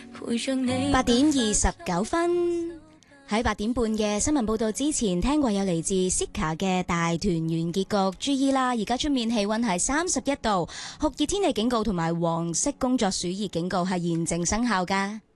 8:29。喺8點半嘅新聞報道之前，聽過有嚟自 Sika 嘅大團圓結局。注意啦，而家出面氣溫係31度，酷熱天氣警告同埋黃色工作暑熱警告係現正生效㗎。